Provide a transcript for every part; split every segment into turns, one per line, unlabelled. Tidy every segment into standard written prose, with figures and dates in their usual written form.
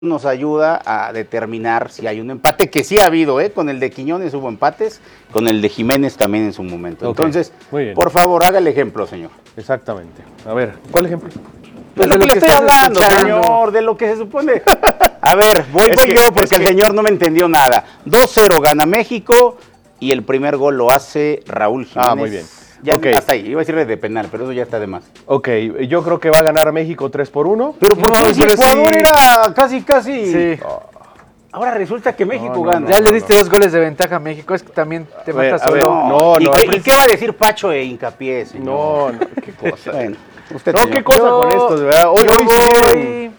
nos ayuda a determinar si hay un empate, que sí ha habido, con el de Quiñones hubo empates, con el de Jiménez también en su momento. Okay. Entonces, por favor, haga el ejemplo, señor.
Exactamente. A ver, ¿cuál ejemplo?
Pues de lo que le estoy hablando, señor, de lo que se supone. A ver, voy yo porque el señor no me entendió nada. 2-0 gana México y el primer gol lo hace Raúl Jiménez.
Ah, muy bien.
Ya hasta ahí, iba a decirle de penal, pero eso ya está de más.
Ok, yo creo que va a ganar México 3-1.
Pero porque si Ecuador era casi...
Sí.
Ahora resulta que México gana.
Ya le diste 2 goles de ventaja a México, es que también te matas solo.
¿Y qué va a decir Pacho de hincapié, señor?
No, qué cosa.
Bueno, usted
qué cosa con esto, de verdad. Hoy
voy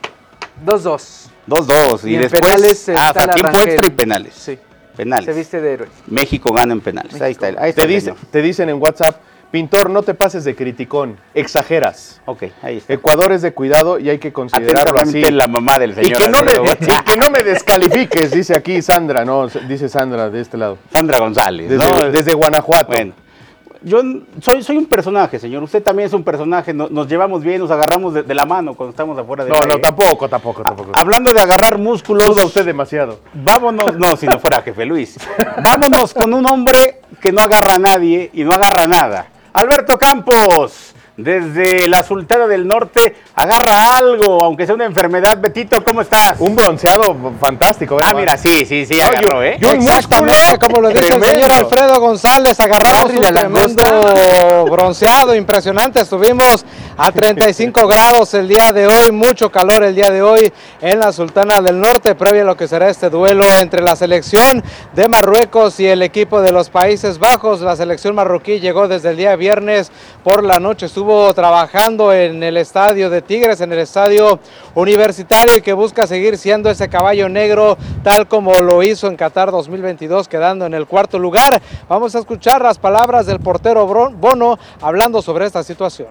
2-2.
2-2 y después hasta tiempo extra y penales.
Sí.
Penales.
Se viste de héroe.
México gana en penales. México. Ahí está.
Te dicen en WhatsApp, Pintor, no te pases de criticón, exageras.
Ok, ahí está.
Ecuador es de cuidado y hay que considerarlo así.
La mamá del señor.
Y que no me descalifiques, dice aquí Sandra, dice Sandra de este lado.
Sandra González,
desde Guanajuato.
Bueno, yo soy un personaje, señor. Usted también es un personaje. Nos llevamos bien, nos agarramos de la mano cuando estamos afuera de
No, tampoco.
Hablando de agarrar músculos.
Suda usted demasiado.
Vámonos, si no fuera Jefe Luis. Vámonos con un hombre que no agarra a nadie y no agarra nada. Alberto Campos, desde la Sultana del Norte, agarra algo, aunque sea una enfermedad. Betito, ¿cómo estás?
Un bronceado fantástico.
Mira, sí, agarró,
Y un exactamente, como lo dice tremendo. El señor Alfredo González, agarramos un tremendo bronceado impresionante. Estuvimos a 35 grados el día de hoy, mucho calor el día de hoy en la Sultana del Norte, previo a lo que será este duelo entre la selección de Marruecos y el equipo de los Países Bajos. La selección marroquí llegó desde el día viernes por la noche, estuvo trabajando en el estadio de Tigres, en el estadio universitario, y que busca seguir siendo ese caballo negro tal como lo hizo en Qatar 2022, quedando en el cuarto lugar. Vamos a escuchar las palabras del portero Bono hablando sobre esta situación.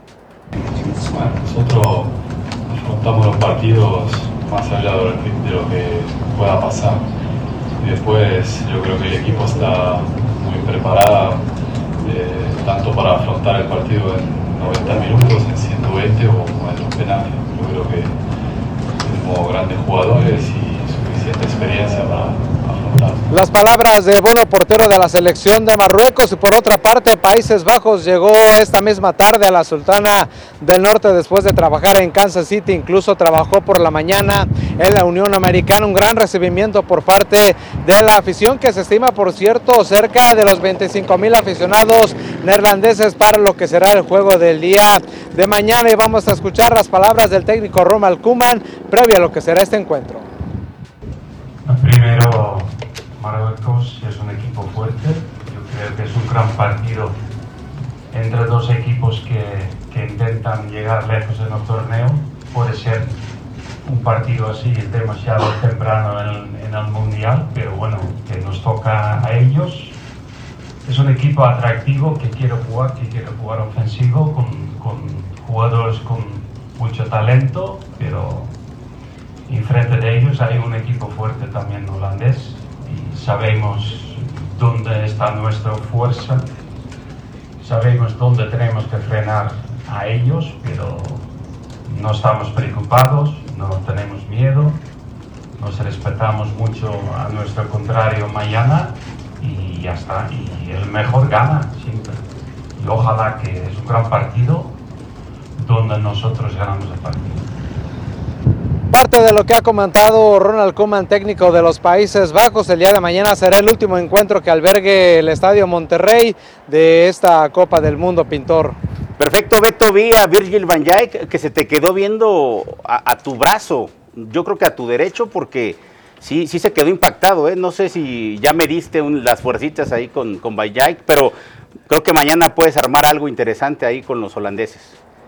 Bueno, nosotros afrontamos los partidos más allá de lo que pueda pasar. Y después yo creo que el equipo está muy preparado, tanto para afrontar el partido en 90 minutos, en 120 o en los penales. Yo creo que tenemos grandes jugadores y suficiente experiencia para afrontar.
Las palabras de Bono, portero de la selección de Marruecos. Y por otra parte, Países Bajos llegó esta misma tarde a la Sultana del Norte después de trabajar en Kansas City. Incluso trabajó por la mañana en la Unión Americana. Un gran recibimiento por parte de la afición, que se estima, por cierto, cerca de los 25,000 aficionados neerlandeses para lo que será el juego del día de mañana. Y vamos a escuchar las palabras del técnico Ronald Koeman previo a lo que será este encuentro.
Primero, Marruecos es un equipo fuerte. Yo creo que es un gran partido entre dos equipos que intentan llegar lejos en el torneo. Puede ser un partido así demasiado temprano en el Mundial, pero bueno, que nos toca a ellos. Es un equipo atractivo que quiere jugar ofensivo, con jugadores con mucho talento, pero enfrente de ellos hay un equipo fuerte también holandés, y sabemos dónde está nuestra fuerza, sabemos dónde tenemos que frenar a ellos, pero no estamos preocupados, no tenemos miedo, nos respetamos mucho a nuestro contrario mañana y ya está, y el mejor gana siempre. Y ojalá que es un gran partido donde nosotros ganamos el partido.
Parte de lo que ha comentado Ronald Koeman, técnico de los Países Bajos. El día de mañana será el último encuentro que albergue el Estadio Monterrey de esta Copa del Mundo, Pintor.
Perfecto, Beto. Vi a Virgil van Dijk que se te quedó viendo a tu brazo, yo creo que a tu derecho, porque sí se quedó impactado, No sé si ya mediste las fuercitas ahí con van Dijk, pero creo que mañana puedes armar algo interesante ahí con los holandeses.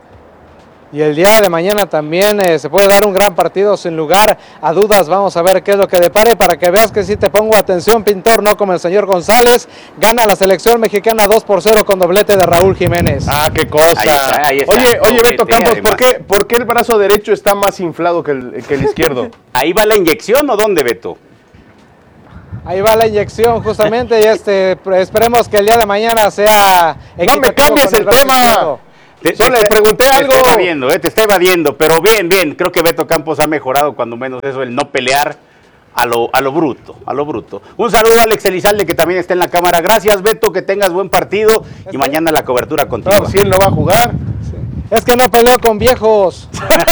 Y el día de mañana también se puede dar un gran partido sin lugar a dudas. Vamos a ver qué es lo que depare, para que veas que sí te pongo atención, Pintor, no como el señor González. Gana la selección mexicana 2-0 con doblete de Raúl Jiménez.
Ah, qué cosa.
Ahí está.
Oye, Beto Campos, ¿por qué el brazo derecho está más inflado que el izquierdo?
¿Ahí va la inyección o dónde, Beto?
Ahí va la inyección justamente, y esperemos que el día de mañana sea...
No me cambies el tema.
Te pregunté algo. Te está evadiendo, pero bien. Creo que Beto Campos ha mejorado cuando menos eso, el no pelear a lo bruto. Un saludo a Alex Elizalde, que también está en la cámara. Gracias, Beto, que tengas buen partido y mañana la cobertura continua.
No, si él no va a jugar.
Sí. Es que no peleó con viejos.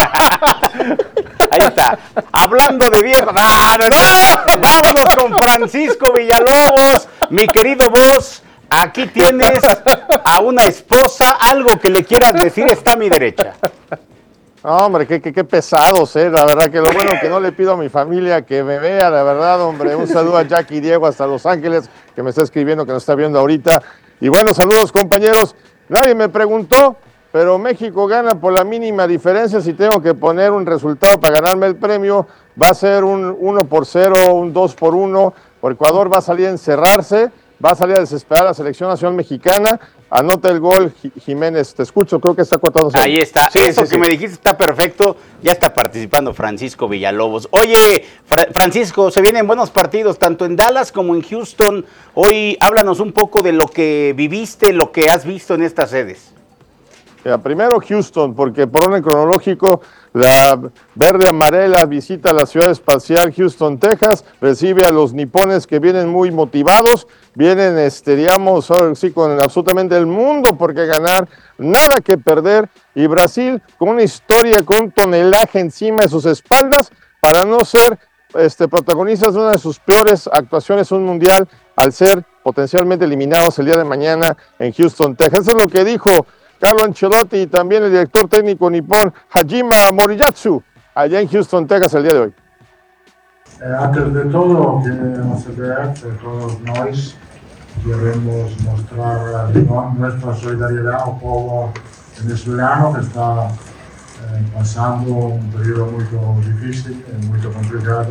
Ahí está. Hablando de viejos. No. Vámonos con Francisco Villalobos. Mi querido Boss, aquí tienes a una esposa. Algo que le quieras decir está a mi derecha.
No, hombre, qué pesados, la verdad que lo bueno que no le pido a mi familia que me vea, la verdad, hombre. Un saludo a Jackie y Diego hasta Los Ángeles, que me está escribiendo, que nos está viendo ahorita. Y bueno, saludos, compañeros. Nadie me preguntó, pero México gana por la mínima diferencia. Si tengo que poner un resultado para ganarme el premio, va a ser un 1-0, un 2-1. Por Ecuador va a salir a encerrarse, va a salir a desesperar a la selección nacional mexicana. Anota el gol, Jiménez, te escucho, creo que está cortándose.
Ahí está, sí, eso que me dijiste está perfecto, ya está participando Francisco Villalobos. Oye, Francisco, se vienen buenos partidos, tanto en Dallas como en Houston. Hoy háblanos un poco de lo que viviste, lo que has visto en estas sedes.
Mira, primero Houston, porque por orden cronológico, la verde-amarela visita la ciudad espacial Houston, Texas, recibe a los nipones que vienen muy motivados, vienen, digamos, ahora sí, con absolutamente el mundo por qué ganar, nada que perder, y Brasil con una historia con tonelaje encima de sus espaldas para no ser protagonistas de una de sus peores actuaciones en un mundial al ser potencialmente eliminados el día de mañana en Houston, Texas. Eso es lo que dijo Carlo Ancelotti y también el director técnico nipón Hajime Moriyatsu allá en Houston, Texas el día de hoy.
Antes de todo, queremos saber que todos nosotros queremos mostrar nuestra solidaridad al pueblo venezolano que está pasando un periodo muy difícil y muy complicado.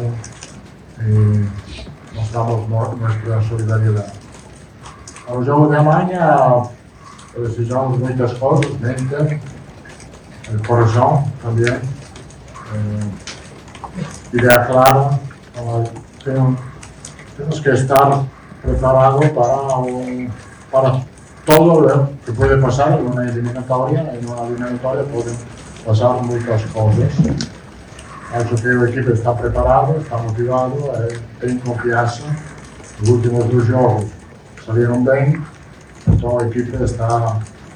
Mostramos nuestra solidaridad. A los juegos de mañana precisamos muchas cosas, mente, el corazón también, idea clara. Tenemos que estar preparados para todo lo que puede pasar en una eliminatoria. En una eliminatoria pueden pasar muchas cosas. Acho que el equipo está preparado, está motivado, tiene confianza. Los últimos dos juegos salieron bien. Todo el equipo está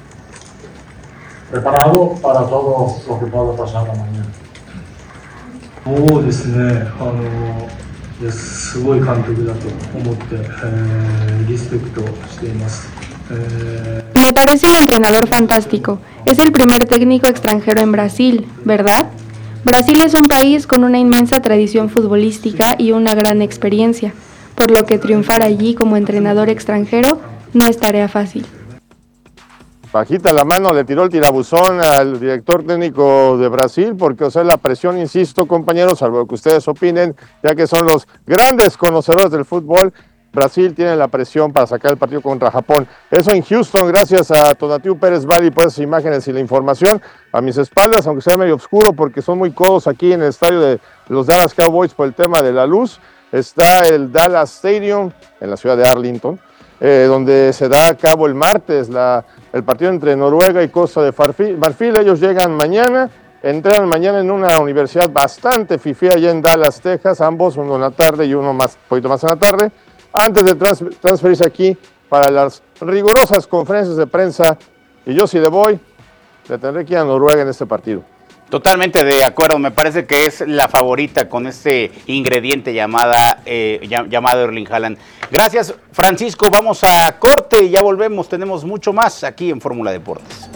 preparado para todo lo que pueda pasar mañana.
そうですね、すごい監督だと思って、リスペクトしています。
Me parece un entrenador fantástico. Es el primer técnico extranjero en Brasil, ¿verdad? Brasil es un país con una inmensa tradición futbolística y una gran experiencia, por lo que triunfar allí como entrenador extranjero no es tarea fácil.
Bajita la mano le tiró el tirabuzón al director técnico de Brasil, porque, o sea, la presión, insisto, compañeros, salvo lo que ustedes opinen, ya que son los grandes conocedores del fútbol, Brasil tiene la presión para sacar el partido contra Japón. Eso en Houston, gracias a Tonatiu Pérez Vali por esas imágenes y la información. A mis espaldas, aunque sea medio oscuro, porque son muy codos aquí en el estadio de los Dallas Cowboys por el tema de la luz, está el Dallas Stadium en la ciudad de Arlington, donde se da a cabo el martes el partido entre Noruega y Costa de Marfil. Ellos llegan mañana, entrenan mañana en una universidad bastante fifí allá en Dallas, Texas, ambos, uno en la tarde y uno un poquito más en la tarde, antes de transferirse aquí para las rigurosas conferencias de prensa. Y yo, si le voy, le tendré que ir a Noruega en este partido.
Totalmente de acuerdo, me parece que es la favorita con este ingrediente llamado Erling Haaland. Gracias, Francisco, vamos a corte y ya volvemos, tenemos mucho más aquí en Fórmula Deportes.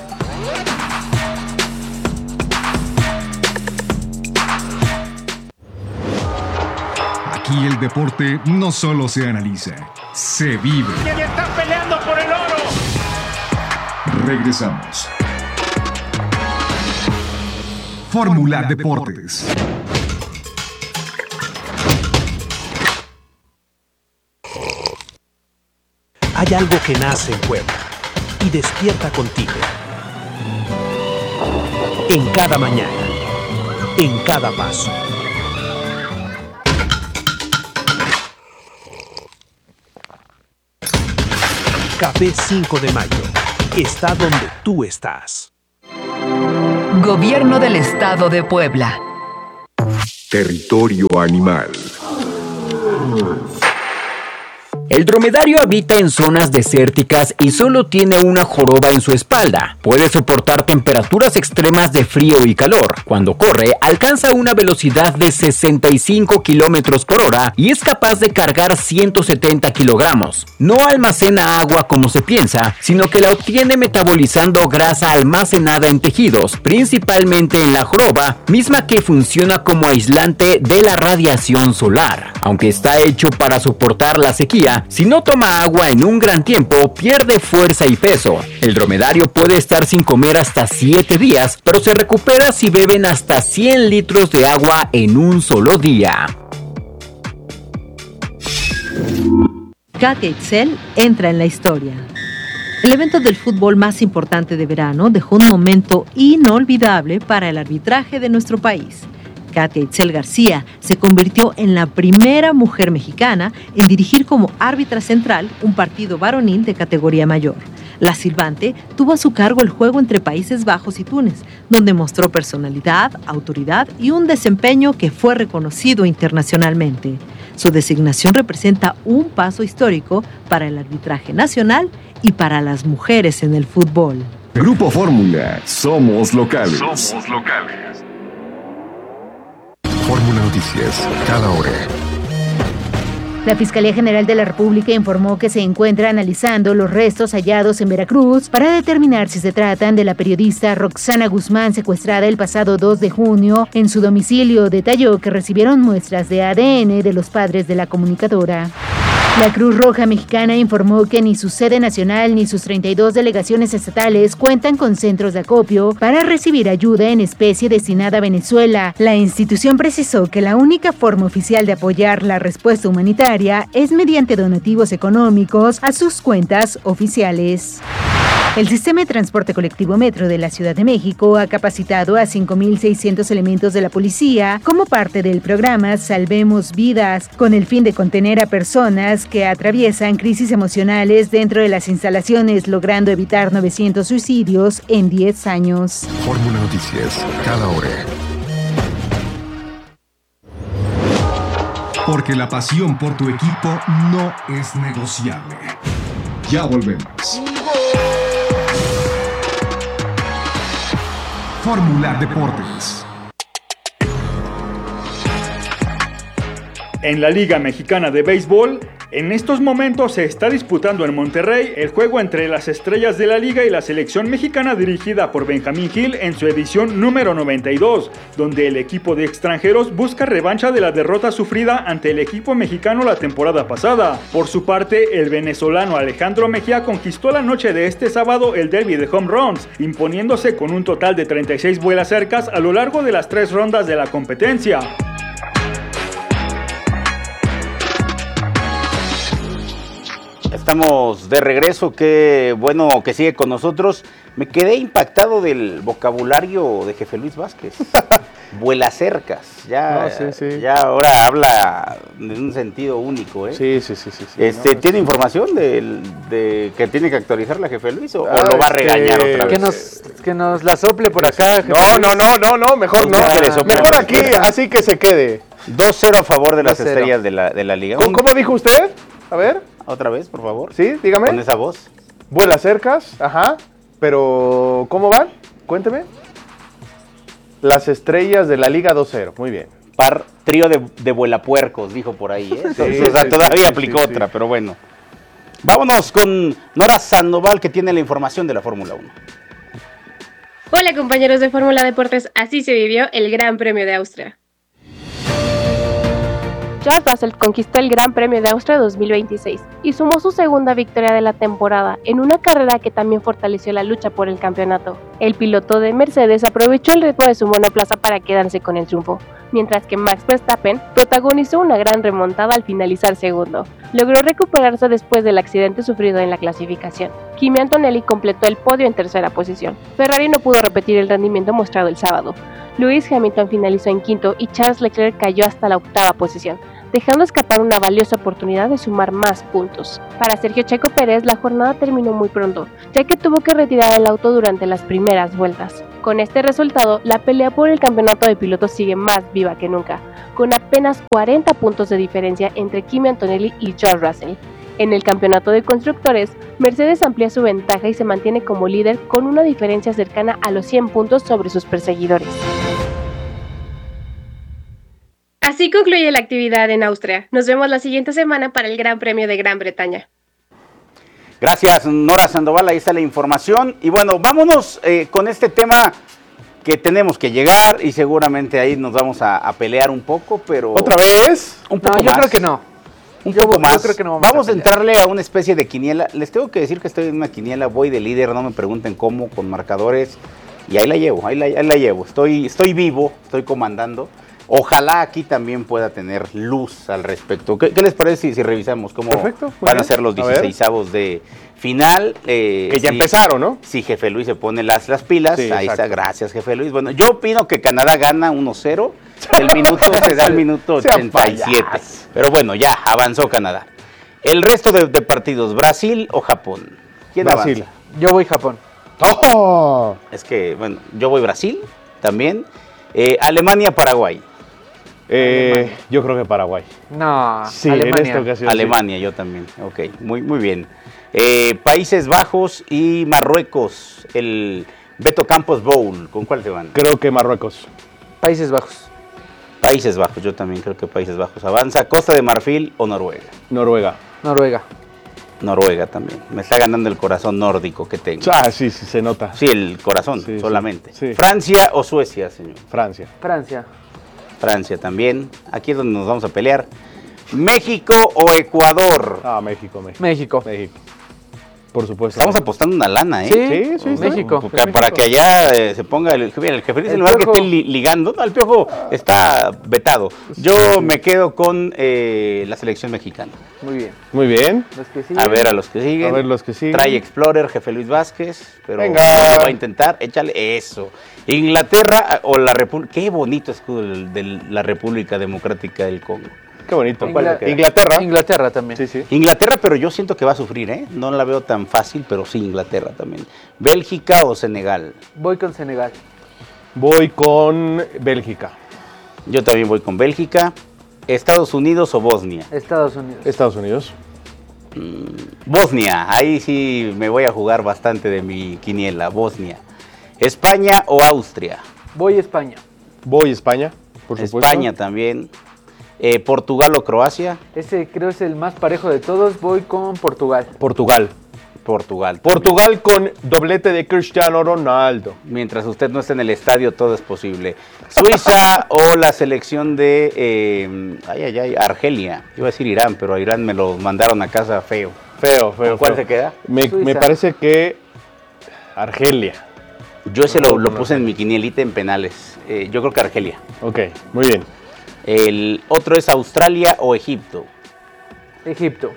Aquí el deporte no solo se analiza, se vive.
¡Y están peleando por el oro!
Regresamos. Fórmula Deportes.
Hay algo que nace en Puebla y despierta contigo. En cada mañana, en cada paso. Café 5 de Mayo está donde tú estás.
Gobierno del Estado de Puebla.
Territorio animal.
El dromedario habita en zonas desérticas y solo tiene una joroba en su espalda. Puede soportar temperaturas extremas de frío y calor. Cuando corre, alcanza una velocidad de 65 kilómetros por hora y es capaz de cargar 170 kilogramos. No almacena agua como se piensa, sino que la obtiene metabolizando grasa almacenada en tejidos, principalmente en la joroba, misma que funciona como aislante de la radiación solar. Aunque está hecho para soportar la sequía, si no toma agua en un gran tiempo, pierde fuerza y peso. El dromedario puede estar sin comer hasta 7 días, pero se recupera si beben hasta 100 litros de agua en un solo día.
Katia Itzel entra en la historia. El evento del fútbol más importante de verano dejó un momento inolvidable para el arbitraje de nuestro país. Katia Itzel García se convirtió en la primera mujer mexicana en dirigir como árbitra central un partido varonil de categoría mayor. La silbante tuvo a su cargo el juego entre Países Bajos y Túnez, donde mostró personalidad, autoridad y un desempeño que fue reconocido internacionalmente. Su designación representa un paso histórico para el arbitraje nacional y para las mujeres en el fútbol.
Grupo Fórmula. Somos locales. Fórmula Noticias, cada hora.
La Fiscalía General de la República informó que se encuentra analizando los restos hallados en Veracruz para determinar si se tratan de la periodista Roxana Guzmán, secuestrada el pasado 2 de junio en su domicilio. Detalló que recibieron muestras de ADN de los padres de la comunicadora. La Cruz Roja Mexicana informó que ni su sede nacional ni sus 32 delegaciones estatales cuentan con centros de acopio para recibir ayuda en especie destinada a Venezuela. La institución precisó que la única forma oficial de apoyar la respuesta humanitaria es mediante donativos económicos a sus cuentas oficiales. El sistema de transporte colectivo Metro de la Ciudad de México ha capacitado a 5,600 elementos de la policía como parte del programa Salvemos Vidas, con el fin de contener a personas que atraviesan crisis emocionales dentro de las instalaciones, logrando evitar 900 suicidios en 10 años.
Fórmula Noticias, cada hora. Porque la pasión por tu equipo no es negociable. Ya volvemos. Fórmula Deportes.
En la Liga Mexicana de Béisbol, en estos momentos se está disputando en Monterrey el juego entre las estrellas de la liga y la selección mexicana dirigida por Benjamín Gil en su edición número 92, donde el equipo de extranjeros busca revancha de la derrota sufrida ante el equipo mexicano la temporada pasada. Por su parte, el venezolano Alejandro Mejía conquistó la noche de este sábado el derbi de home runs, imponiéndose con un total de 36 vuelas cercas a lo largo de las 3 rondas de la competencia.
Estamos de regreso, qué bueno que sigue con nosotros. Me quedé impactado del vocabulario de Jefe Luis Vázquez. Vuelacercas, ya ahora habla en un sentido único, ¿eh?
Sí.
¿Tiene información de que tiene que actualizar la Jefe Luis o lo va a regañar otra vez?
Que nos la sople por acá.
No, mejor no. Mejor aquí, así que se quede.
2-0 a favor de las estrellas de la liga.
¿Cómo dijo usted? A ver.
Otra vez, por favor.
Sí, dígame.
Con esa voz.
Vuelas cercas, ajá. Pero, ¿cómo van? Cuénteme. Las estrellas de la Liga 2-0, muy bien.
Trío de vuelapuercos, dijo por ahí, ¿eh? Todavía aplicó otra, pero bueno. Vámonos con Nora Sandoval, que tiene la información de la Fórmula 1.
Hola compañeros de Fórmula Deportes, así se vivió el Gran Premio de Austria. George Russell conquistó el Gran Premio de Austria 2026 y sumó su segunda victoria de la temporada en una carrera que también fortaleció la lucha por el campeonato. El piloto de Mercedes aprovechó el ritmo de su monoplaza para quedarse con el triunfo, mientras que Max Verstappen protagonizó una gran remontada al finalizar segundo. Logró recuperarse después del accidente sufrido en la clasificación. Kimi Antonelli completó el podio en tercera posición. Ferrari no pudo repetir el rendimiento mostrado el sábado. Lewis Hamilton finalizó en quinto y Charles Leclerc cayó hasta la octava posición. dejando escapar una valiosa oportunidad de sumar más puntos. Para Sergio Checo Pérez, la jornada terminó muy pronto, ya que tuvo que retirar el auto durante las primeras vueltas. Con este resultado, la pelea por el campeonato de pilotos sigue más viva que nunca, con apenas 40 puntos de diferencia entre Kimi Antonelli y George Russell. En el campeonato de constructores, Mercedes amplía su ventaja y se mantiene como líder con una diferencia cercana a los 100 puntos sobre sus perseguidores.
Así concluye la actividad en Austria. Nos vemos la siguiente semana para el Gran Premio de Gran Bretaña.
Gracias, Nora Sandoval, ahí está la información. Y bueno, vámonos con este tema que tenemos que llegar y seguramente ahí nos vamos a pelear un poco, pero...
¿Otra vez?
Un poco
No, yo
más.
creo que no.
Un poco más.
Yo creo que no
vamos a entrarle a una especie de quiniela. Les tengo que decir que estoy en una quiniela, voy de líder, no me pregunten cómo, con marcadores. Y ahí la llevo, ahí la llevo. Estoy vivo, estoy comandando. Ojalá aquí también pueda tener luz al respecto. ¿Qué les parece si revisamos cómo van a ser los 16avos de final?
Que ya empezaron, ¿no?
Si Jefe Luis se pone las pilas, sí, ahí está, gracias Jefe Luis. Bueno, yo opino que Canadá gana 1-0, el minuto se da el minuto 87. Pero bueno, ya avanzó Canadá. El resto de partidos, ¿Brasil o Japón? ¿Quién
Brasil.
avanza?
Yo voy Japón.
¡Oh!
Es que, bueno, yo voy Brasil también. Alemania, Paraguay.
Yo creo que Paraguay.
No,
sí,
Alemania.
En esta ocasión,
Alemania, sí. Yo también. Ok, muy bien. Países Bajos y Marruecos, el Beto Campos Bowl, ¿con cuál te van?
Creo que Marruecos.
Países Bajos.
Países Bajos, yo también creo que Países Bajos avanza. ¿Costa de Marfil o Noruega?
Noruega.
Noruega también. Me está ganando el corazón nórdico que tengo.
Ah, sí, se nota.
Sí, el corazón solamente.
Sí.
¿Francia o Suecia, señor?
Francia
también. Aquí es donde nos vamos a pelear. ¿México o Ecuador?
México. Por supuesto.
Estamos apostando una lana, ¿eh?
Sí,
México.
Para que allá se ponga el jefe en lugar que esté ligando. No, el Piojo está vetado. Yo me quedo con la selección mexicana.
Muy bien.
A ver a los que siguen. Trae Explorer, Jefe Luis Vázquez. Pero
venga,
va a intentar, échale eso. Inglaterra o la República. Qué bonito escudo de la República Democrática del Congo.
Qué bonito.
Inglaterra también.
Sí.
Inglaterra, pero yo siento que va a sufrir, ¿eh? No la veo tan fácil, pero sí Inglaterra también. ¿Bélgica o Senegal?
Voy con Senegal.
Voy con Bélgica.
Yo también voy con Bélgica. ¿Estados Unidos o Bosnia?
Estados Unidos.
Bosnia, ahí sí me voy a jugar bastante de mi quiniela, Bosnia. ¿España o Austria?
Voy España,
por supuesto.
España también. ¿Portugal o Croacia?
Ese creo es el más parejo de todos, voy con Portugal.
Portugal con doblete de Cristiano Ronaldo.
Mientras usted no esté en el estadio, todo es posible. ¿Suiza o la selección de Argelia? Iba a decir Irán, pero a Irán me lo mandaron a casa feo. ¿Cuál se queda?
Me parece que Argelia.
Yo ese lo puse en mi quinielita en penales. Yo creo que Argelia.
Ok, muy bien.
El otro es Australia o Egipto.
Egipto.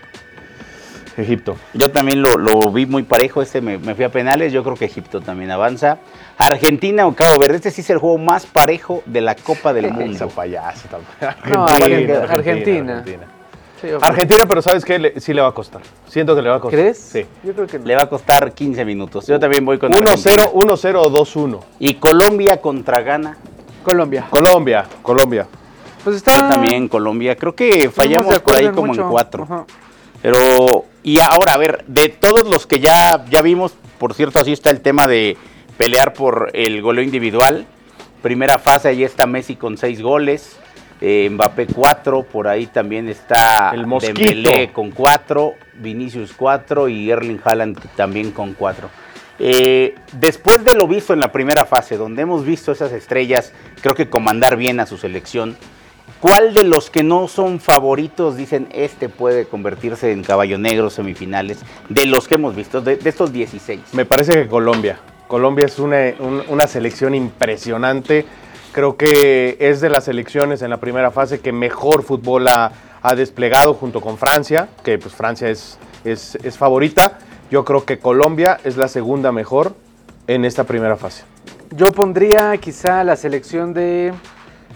Yo también lo vi muy parejo, me fui a penales, yo creo que Egipto también avanza. Argentina o Cabo Verde, este sí es el juego más parejo de la Copa del Mundo.
Esa payasa
No, Argentina. Sí,
Argentina, pero ¿sabes qué? Sí le va a costar. Siento que le va a costar.
¿Crees?
Sí.
Yo creo que no.
Le va a costar 15 minutos. Yo también voy con
1-0 o 2-1.
¿Y Colombia contra Ghana?
Colombia.
Pues está... Yo también Colombia. Creo que fallamos por ahí como en 4. Ajá. Pero, y ahora, a ver, de todos los que ya vimos, por cierto, así está el tema de pelear por el goleo individual. Primera fase, ahí está Messi con 6 goles. Mbappé 4, por ahí también está
el Mosquito
Dembélé con 4, Vinicius 4 y Erling Haaland también con 4. Después de lo visto en la primera fase, donde hemos visto esas estrellas, creo que comandar bien a su selección, ¿cuál de los que no son favoritos dicen puede convertirse en caballo negro semifinales? De los que hemos visto, de estos 16.
Me parece que Colombia es una selección impresionante. Creo que es de las selecciones en la primera fase que mejor fútbol ha desplegado junto con Francia, que pues Francia es favorita. Yo creo que Colombia es la segunda mejor en esta primera fase.
Yo pondría quizá la selección de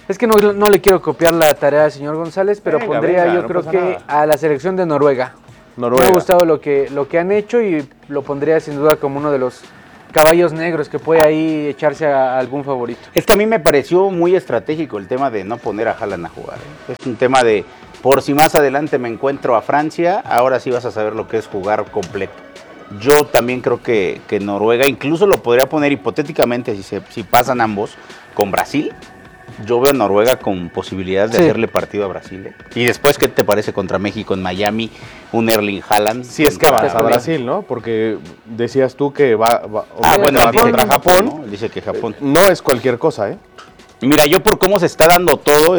Es que no le quiero copiar la tarea al señor González, pero pondría yo creo que a la selección de Noruega. Me ha gustado lo que han hecho y lo pondría sin duda como uno de los caballos negros que puede ahí echarse a algún favorito.
Es que a mí me pareció muy estratégico el tema de no poner a Haaland a jugar. Es un tema de, por si más adelante me encuentro a Francia, ahora sí vas a saber lo que es jugar completo. Yo también creo que Noruega, incluso lo podría poner hipotéticamente si pasan ambos con Brasil. Yo veo a Noruega con posibilidades de hacerle partido a Brasil. Y después, ¿qué te parece contra México en Miami? Un Erling Haaland.
Sí, es que avanza a Brasil, ¿no? Porque decías tú que va
contra Japón, ¿no? Dice que Japón.
No es cualquier cosa, ¿eh?
Mira, yo por cómo se está dando todo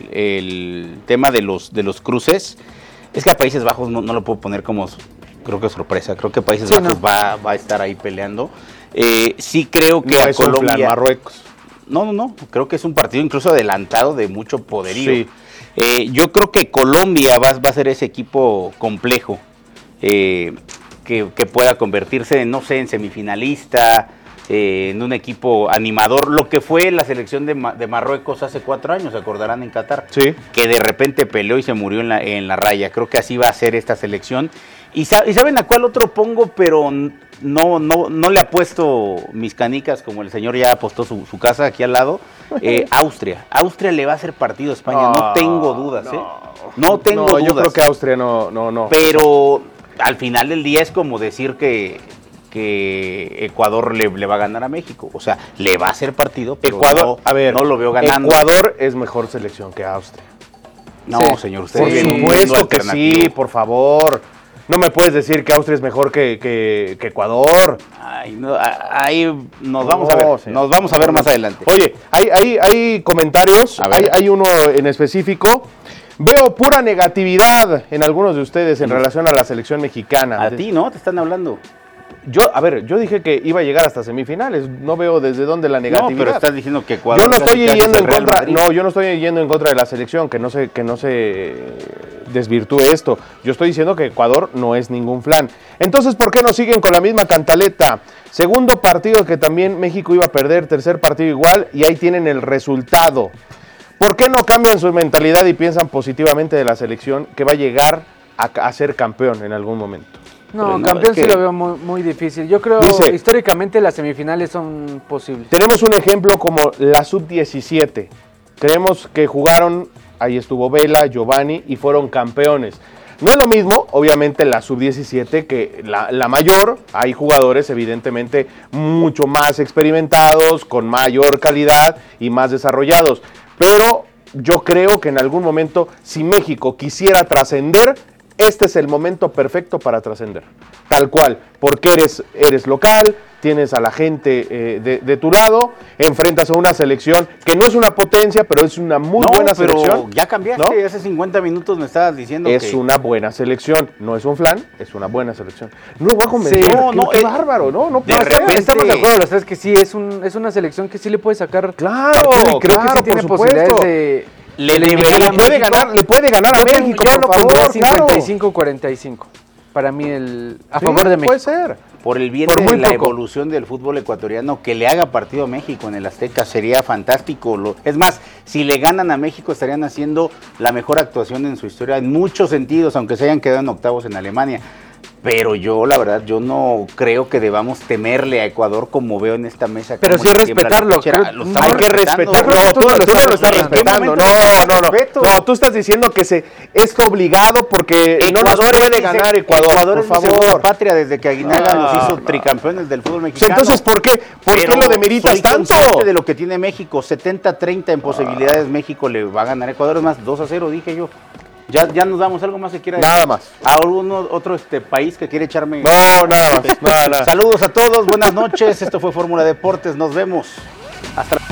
el tema de los cruces, es que a Países Bajos no lo puedo poner como, creo que sorpresa. Creo que Países Bajos va a estar ahí peleando. Sí creo que a Colombia...
plan Marruecos.
No, creo que es un partido incluso adelantado de mucho poderío. Sí. Yo creo que Colombia va a ser ese equipo complejo que pueda convertirse, no sé, en semifinalista, en un equipo animador, lo que fue la selección de Marruecos hace 4 años, se acordarán, en Qatar,
sí,
que de repente peleó y se murió en la raya. Creo que así va a ser esta selección. ¿Y saben a cuál otro pongo? Pero no le apuesto mis canicas, como el señor ya apostó su casa aquí al lado. Austria le va a hacer partido a España, no tengo dudas. No tengo dudas.
Yo creo que Austria no.
Pero al final del día es como decir que Ecuador le va a ganar a México. O sea, le va a hacer partido, pero
Ecuador,
no lo veo ganando.
Ecuador es mejor selección que Austria.
No, señor, usted
por supuesto que sí, por favor. No me puedes decir que Austria es mejor que Ecuador.
Ahí nos vamos a ver. Señor. Nos vamos a ver más adelante.
Oye, hay comentarios. Hay uno en específico. Veo pura negatividad en algunos de ustedes en relación a la selección mexicana.
A ti, ¿no? Te están hablando.
Yo dije que iba a llegar hasta semifinales. No veo desde dónde la negatividad.
No, pero estás diciendo que Ecuador.
Yo no estoy yendo en contra. No, yo no estoy yendo en contra de la selección, que no se desvirtúe esto. Yo estoy diciendo que Ecuador no es ningún flan. Entonces, ¿por qué no siguen con la misma cantaleta? Segundo partido que también México iba a perder, tercer partido igual, y ahí tienen el resultado. ¿Por qué no cambian su mentalidad y piensan positivamente de la selección que va a llegar a ser campeón en algún momento?
No, campeón sí lo veo muy, muy difícil. Yo creo históricamente las semifinales son posibles.
Tenemos un ejemplo como la sub-17. Creemos que jugaron, ahí estuvo Vela, Giovanni y fueron campeones. No es lo mismo, obviamente, la sub-17 que la mayor. Hay jugadores evidentemente mucho más experimentados, con mayor calidad y más desarrollados. Pero yo creo que en algún momento, si México quisiera trascender, este es el momento perfecto para trascender, tal cual, porque eres local, tienes a la gente de tu lado, enfrentas a una selección que no es una potencia, pero es una muy buena selección.
Ya cambiaste, ¿no? Hace 50 minutos me estabas diciendo
es una buena selección, no es un flan, es una buena selección. No lo voy a convencer, qué bárbaro, ¿no?
Estamos de acuerdo, los tres que sí, es una selección que sí le puede sacar.
Claro,
y creo que sí tiene posibilidades de...
Le puede ganar a México,
yo lo pondría 55-45. Para mí a favor de México.
Puede ser.
Por el bien de la evolución del fútbol ecuatoriano, que le haga partido a México en el Azteca sería fantástico. Es más, si le ganan a México estarían haciendo la mejor actuación en su historia en muchos sentidos, aunque se hayan quedado en octavos en Alemania. Pero yo, la verdad, yo no creo que debamos temerle a Ecuador como veo en esta mesa.
Pero sí respetarlo.
Hay que respetarlo. No, tú no lo estás respetando. No, tú estás diciendo que es obligado porque no nos puede ganar Ecuador.
Ecuador es mi segunda patria desde que Aguinaga nos hizo tricampeones del fútbol mexicano.
Entonces, ¿por qué lo demeritas tanto?
De lo que tiene México, 70-30 en posibilidades, México le va a ganar a Ecuador. Es más, 2-0, dije yo. Ya nos damos algo más que quiera decir.
Nada más.
¿A algún otro país que quiere echarme?
No, nada más.
Saludos a todos, buenas noches. Esto fue Fórmula Deportes. Nos vemos. Hasta